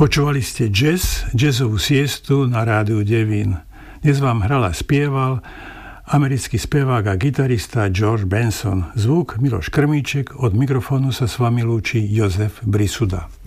Počúvali ste jazzovú siestu na rádiu Devín. Dnes vám hral a spieval americký spevák a gitarista George Benson. Zvuk Miloš Krmíček, od mikrofónu sa s vami lúči Jozef Brisuda.